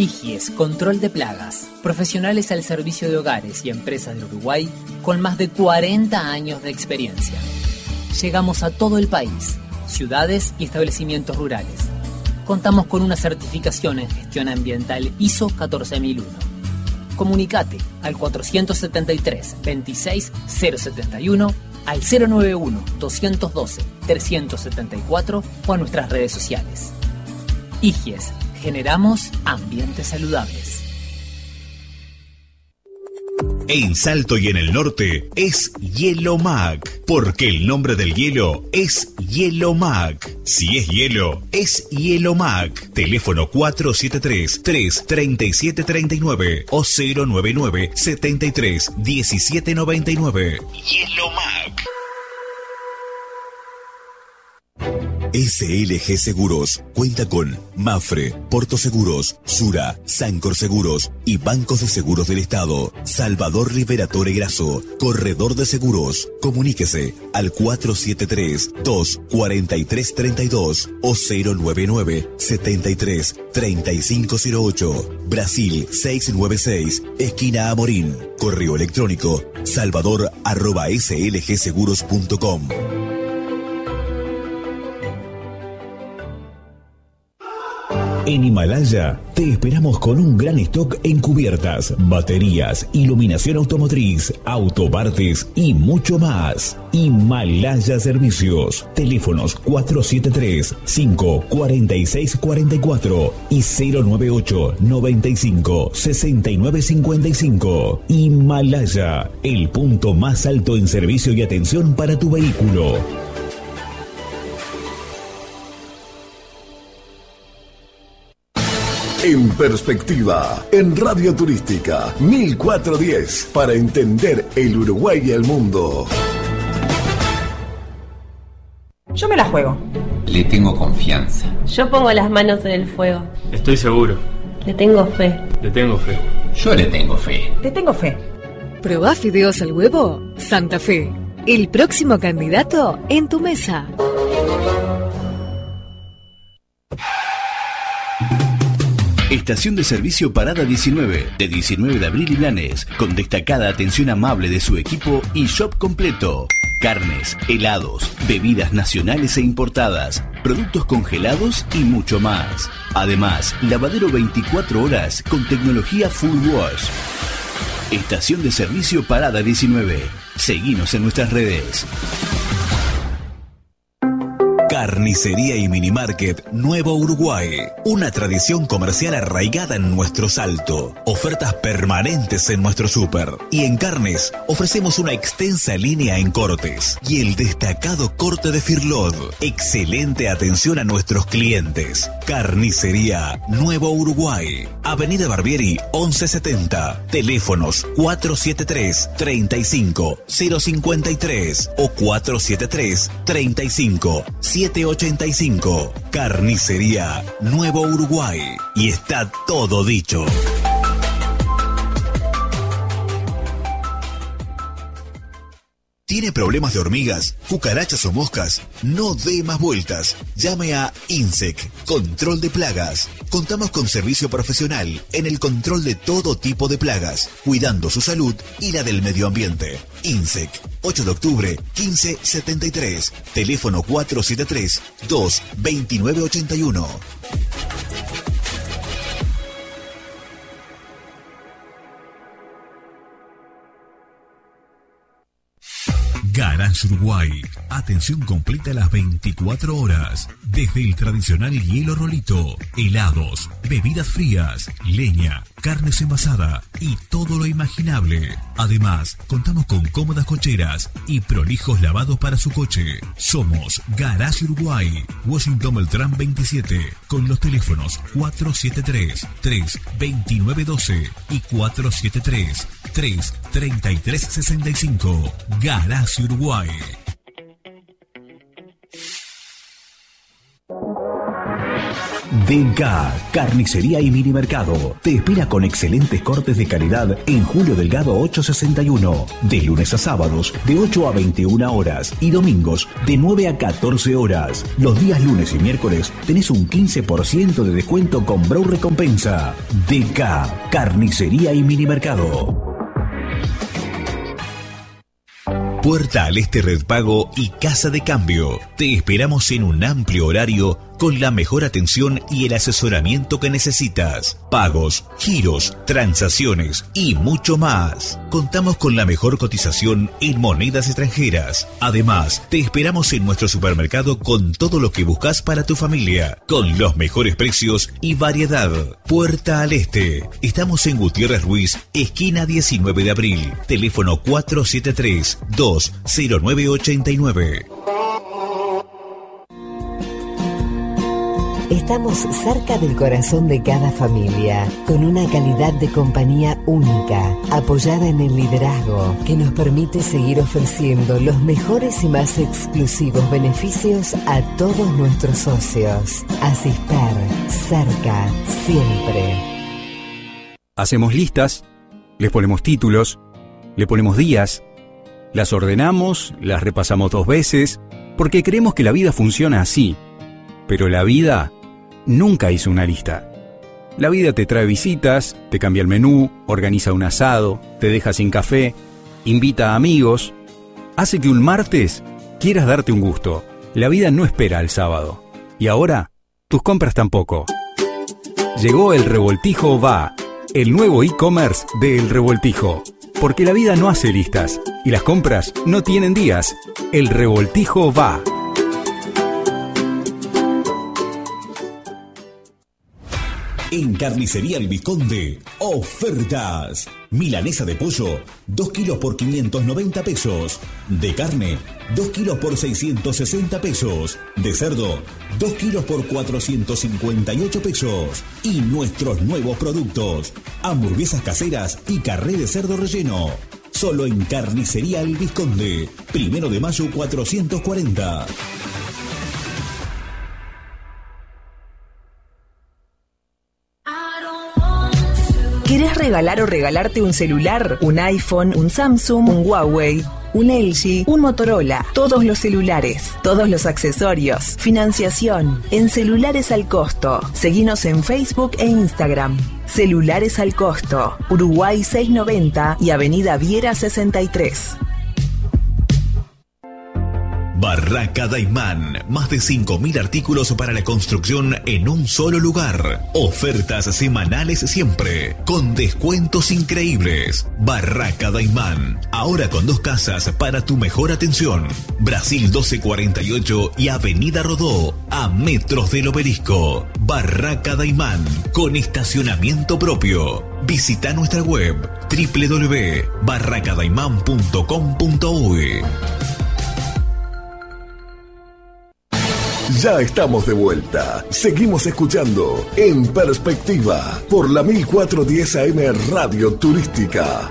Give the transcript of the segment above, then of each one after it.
IGIES Control de Plagas. Profesionales al servicio de hogares y empresas del Uruguay con más de 40 años de experiencia. Llegamos a todo el país, ciudades y establecimientos rurales. Contamos con una certificación en gestión ambiental ISO 14001. Comunicate al 473-26-071, al 091-212-374 o a nuestras redes sociales. IGIES. Generamos ambientes saludables. En Salto y en el norte es Hielo-Mac, porque el nombre del hielo es Hielo-Mac. Si es hielo, es Hielo-Mac. Teléfono 473-33739 o 099-73-1799. Hielo-Mac. SLG Seguros cuenta con Mafre, Porto Seguros, Sura, Sancor Seguros y Bancos de Seguros del Estado. Salvador Liberatore Grasso, Corredor de Seguros. Comuníquese al 473-24332 o 099-73-3508. Brasil 696, esquina Amorín. Correo electrónico salvador@slgseguros.com. En Himalaya te esperamos con un gran stock en cubiertas, baterías, iluminación automotriz, autopartes y mucho más. Himalaya Servicios. Teléfonos 473-54644 y 098-95-6955. Himalaya, el punto más alto en servicio y atención para tu vehículo. En Perspectiva, en Radio Turística 1410, para entender el Uruguay y el mundo. Yo me la juego. Le tengo confianza. Yo pongo las manos en el fuego. Estoy seguro. Le tengo fe. Le tengo fe. Yo le tengo fe. Te tengo fe. ¿Probá fideos al huevo? Santa Fe. El próximo candidato en tu mesa. Estación de servicio Parada 19, de 19 de abril y Blanes, con destacada atención amable de su equipo y shop completo. Carnes, helados, bebidas nacionales e importadas, productos congelados y mucho más. Además, lavadero 24 horas con tecnología Full Wash. Estación de servicio Parada 19. Seguinos en nuestras redes. Carnicería y Minimarket Nuevo Uruguay. Una tradición comercial arraigada en nuestro Salto. Ofertas permanentes en nuestro súper. Y en carnes ofrecemos una extensa línea en cortes. Y el destacado corte de Firlod. Excelente atención a nuestros clientes. Carnicería Nuevo Uruguay. Avenida Barbieri 1170. Teléfonos 473-35-053 o 473-35-785. Carnicería Nuevo Uruguay. Y está todo dicho. ¿Tiene problemas de hormigas, cucarachas o moscas? No dé más vueltas. Llame a INSEC, Control de Plagas. Contamos con servicio profesional en el control de todo tipo de plagas, cuidando su salud y la del medio ambiente. INSEC, 8 de octubre, 1573. Teléfono 473-22981. Garage Uruguay. Atención completa a las 24 horas. Desde el tradicional hielo rolito, helados, bebidas frías, leña, carnes envasada y todo lo imaginable. Además, contamos con cómodas cocheras y prolijos lavados para su coche. Somos Garage Uruguay, Washington Beltrán 27, con los teléfonos 473-32912 y 473-33365. Garage Uruguay. DK, Carnicería y Minimercado. Te espera con excelentes cortes de calidad en Julio Delgado 861. De lunes a sábados, de 8 a 21 horas. Y domingos, de 9 a 14 horas. Los días lunes y miércoles tenés un 15% de descuento con Brow Recompensa. DK, Carnicería y Minimercado. Puerta al Este Red Pago y Casa de Cambio. Te esperamos en un amplio horario con la mejor atención y el asesoramiento que necesitas. Pagos, giros, transacciones y mucho más. Contamos con la mejor cotización en monedas extranjeras. Además, te esperamos en nuestro supermercado con todo lo que buscas para tu familia, con los mejores precios y variedad. Puerta al Este. Estamos en Gutiérrez Ruiz, esquina 19 de abril. Teléfono 473-20989. Estamos cerca del corazón de cada familia, con una calidad de compañía única, apoyada en el liderazgo, que nos permite seguir ofreciendo los mejores y más exclusivos beneficios a todos nuestros socios. Asisper, cerca, siempre. Hacemos listas, les ponemos títulos, le ponemos días, las ordenamos, las repasamos 2 veces, porque creemos que la vida funciona así. Pero la vida nunca hizo una lista. La vida te trae visitas, te cambia el menú, organiza un asado, te deja sin café, invita a amigos, hace que un martes quieras darte un gusto. La vida no espera al sábado. Y ahora, tus compras tampoco. Llegó El Revoltijo Va, el nuevo e-commerce de El Revoltijo. Porque la vida no hace listas y las compras no tienen días. El Revoltijo Va. En Carnicería El Vizconde, ofertas. Milanesa de pollo, 2 kilos por 590 pesos. De carne, 2 kilos por 660 pesos. De cerdo, 2 kilos por 458 pesos. Y nuestros nuevos productos: hamburguesas caseras y carré de cerdo relleno. Solo en Carnicería El Vizconde, 1 de mayo 440. ¿Querés regalar o regalarte un celular? ¿Un iPhone, un Samsung, un Huawei, un LG, un Motorola? Todos los celulares, todos los accesorios, financiación, en Celulares al Costo. Seguinos en Facebook e Instagram. Celulares al Costo, Uruguay 690 y Avenida Viera 63. Barraca Daimán, más de 5.000 artículos para la construcción en un solo lugar. Ofertas semanales siempre, con descuentos increíbles. Barraca Daimán, ahora con 2 casas para tu mejor atención. Brasil 1248 y Avenida Rodó, a metros del Obelisco. Barraca Daimán, con estacionamiento propio. Visita nuestra web www.barracadaiman.com.uy. Ya estamos de vuelta. Seguimos escuchando En Perspectiva por la 1410 AM Radio Turística.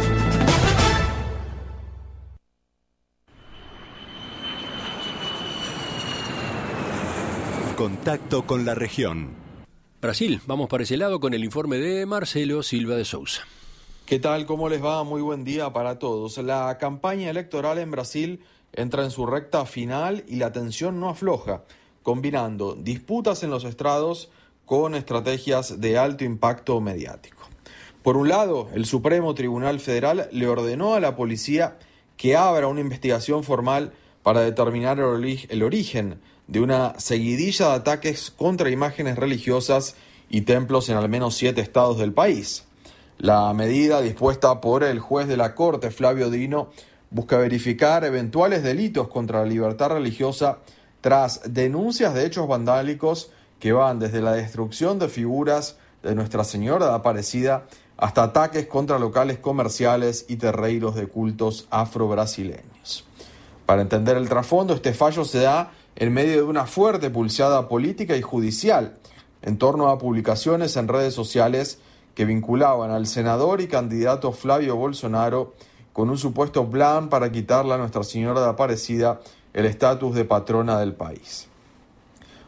Contacto con la región. Brasil, vamos para ese lado con el informe de Marcelo Silva de Sousa. ¿Qué tal? ¿Cómo les va? Muy buen día para todos. La campaña electoral en Brasil entra en su recta final y la tensión no afloja, combinando disputas en los estrados con estrategias de alto impacto mediático. Por un lado, el Supremo Tribunal Federal le ordenó a la policía que abra una investigación formal para determinar el origen de una seguidilla de ataques contra imágenes religiosas y templos en al menos 7 estados del país. La medida dispuesta por el juez de la Corte, Flavio Dino, busca verificar eventuales delitos contra la libertad religiosa tras denuncias de hechos vandálicos que van desde la destrucción de figuras de Nuestra Señora de Aparecida hasta ataques contra locales comerciales y terreiros de cultos afro-brasileños. Para entender el trasfondo, este fallo se da en medio de una fuerte pulseada política y judicial en torno a publicaciones en redes sociales que vinculaban al senador y candidato Flavio Bolsonaro con un supuesto plan para quitarle a Nuestra Señora de Aparecida el estatus de patrona del país.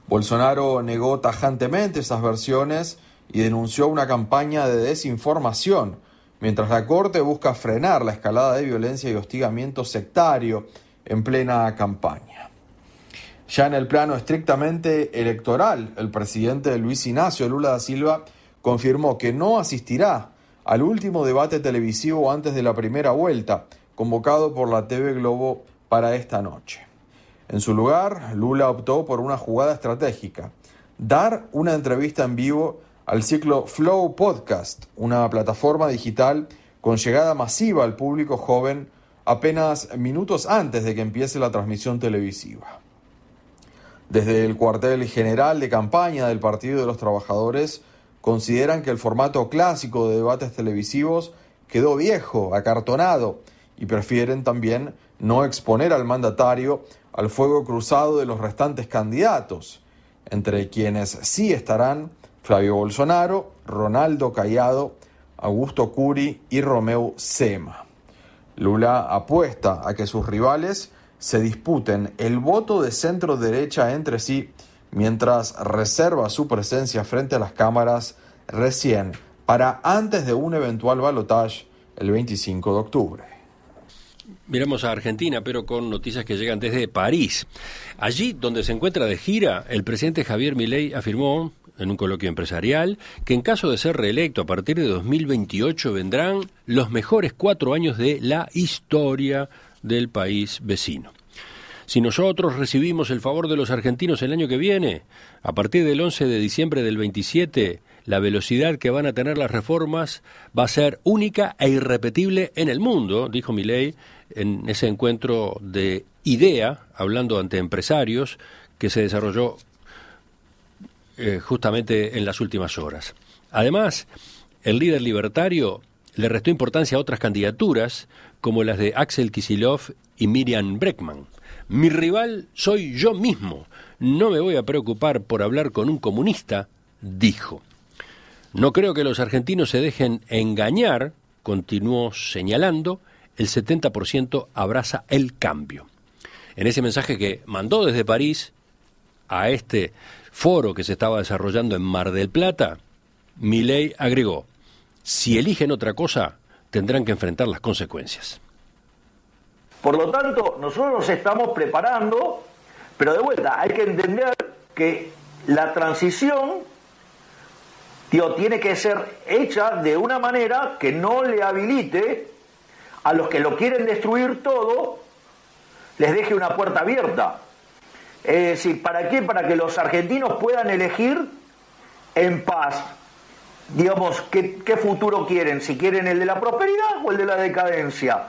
Bolsonaro negó tajantemente esas versiones y denunció una campaña de desinformación, mientras la Corte busca frenar la escalada de violencia y hostigamiento sectario en plena campaña. Ya en el plano estrictamente electoral, el presidente Luis Ignacio Lula da Silva confirmó que no asistirá al último debate televisivo antes de la primera vuelta, convocado por la TV Globo para esta noche. En su lugar, Lula optó por una jugada estratégica: dar una entrevista en vivo al ciclo Flow Podcast, una plataforma digital con llegada masiva al público joven apenas minutos antes de que empiece la transmisión televisiva. Desde el cuartel general de campaña del Partido de los Trabajadores consideran que el formato clásico de debates televisivos quedó viejo, acartonado, y prefieren también no exponer al mandatario al fuego cruzado de los restantes candidatos, entre quienes sí estarán Flavio Bolsonaro, Ronaldo Caiado, Augusto Curi y Romeu Zema. Lula apuesta a que sus rivales se disputen el voto de centro derecha entre sí, mientras reserva su presencia frente a las cámaras recién para antes de un eventual balotaje el 25 de octubre. Miramos a Argentina, pero con noticias que llegan desde París. Allí, donde se encuentra de gira, el presidente Javier Milei afirmó en un coloquio empresarial que en caso de ser reelecto a partir de 2028 vendrán los mejores 4 años de la historia del país vecino. Si nosotros recibimos el favor de los argentinos el año que viene, a partir del 11 de diciembre del 27, la velocidad que van a tener las reformas va a ser única e irrepetible en el mundo, dijo Milei en ese encuentro de IDEA, hablando ante empresarios, que se desarrolló justamente en las últimas horas. Además, el líder libertario le restó importancia a otras candidaturas, como las de Axel Kicillof y Miriam Bregman. Mi rival soy yo mismo. No me voy a preocupar por hablar con un comunista, dijo. No creo que los argentinos se dejen engañar, continuó señalando, el 70% abraza el cambio. En ese mensaje que mandó desde París a este foro que se estaba desarrollando en Mar del Plata, Milei agregó: si eligen otra cosa, tendrán que enfrentar las consecuencias. Por lo tanto, nosotros nos estamos preparando, pero de vuelta, hay que entender que la transición tiene que ser hecha de una manera que no le habilite a los que lo quieren destruir todo, les deje una puerta abierta. Es decir, ¿para qué? Para que los argentinos puedan elegir en paz, digamos, qué futuro quieren, si quieren el de la prosperidad o el de la decadencia.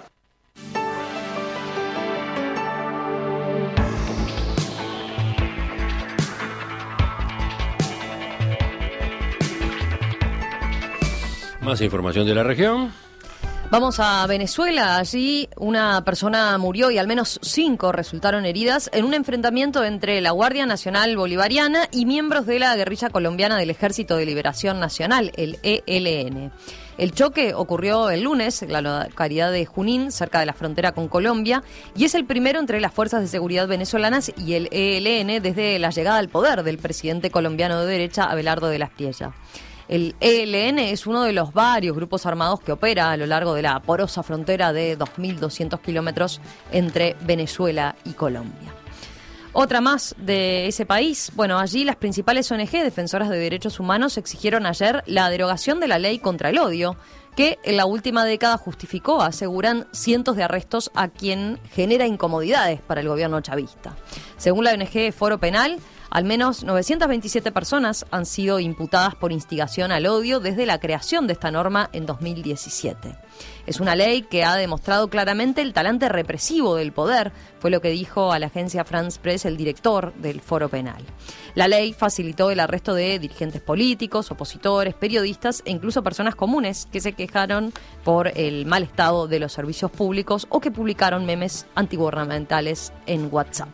Más información de la región. Vamos a Venezuela. Allí una persona murió y al menos 5 resultaron heridas en un enfrentamiento entre la Guardia Nacional Bolivariana y miembros de la guerrilla colombiana del Ejército de Liberación Nacional, el ELN. El choque ocurrió el lunes en la localidad de Junín, cerca de la frontera con Colombia, y es el primero entre las fuerzas de seguridad venezolanas y el ELN desde la llegada al poder del presidente colombiano de derecha, Abelardo de la Espriella. El ELN es uno de los varios grupos armados que opera a lo largo de la porosa frontera de 2.200 kilómetros entre Venezuela y Colombia. Otra más de ese país. Bueno, allí las principales ONG defensoras de derechos humanos exigieron ayer la derogación de la ley contra el odio, que en la última década justificó, aseguran, cientos de arrestos a quien genera incomodidades para el gobierno chavista. Según la ONG Foro Penal, al menos 927 personas han sido imputadas por instigación al odio desde la creación de esta norma en 2017. Es una ley que ha demostrado claramente el talante represivo del poder, fue lo que dijo a la agencia France Press el director del Foro Penal. La ley facilitó el arresto de dirigentes políticos, opositores, periodistas e incluso personas comunes que se quejaron por el mal estado de los servicios públicos o que publicaron memes antigubernamentales en WhatsApp.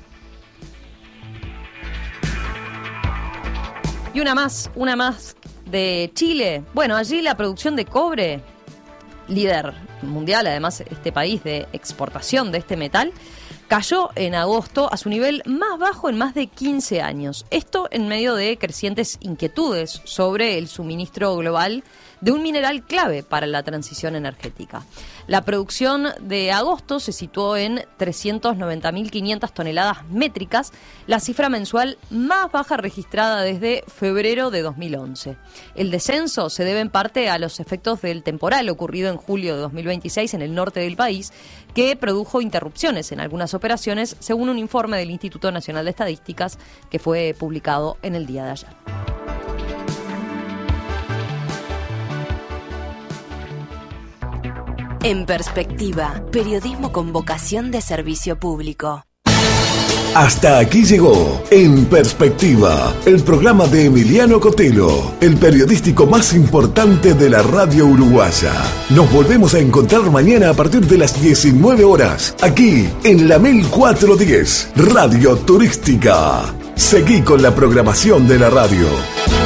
Y una más de Chile. Bueno, allí la producción de cobre, líder mundial, además este país de exportación de este metal, cayó en agosto a su nivel más bajo en más de 15 años. Esto en medio de crecientes inquietudes sobre el suministro global de un mineral clave para la transición energética. La producción de agosto se situó en 390.500 toneladas métricas, la cifra mensual más baja registrada desde febrero de 2011. El descenso se debe en parte a los efectos del temporal ocurrido en julio de 2026 en el norte del país, que produjo interrupciones en algunas operaciones, según un informe del Instituto Nacional de Estadísticas que fue publicado en el día de ayer. En Perspectiva, periodismo con vocación de servicio público. Hasta aquí llegó En Perspectiva, el programa de Emiliano Cotelo, el periodístico más importante de la radio uruguaya. Nos volvemos a encontrar mañana a partir de las 19 horas, aquí en la 1410, Radio Turística. Seguí con la programación de la radio.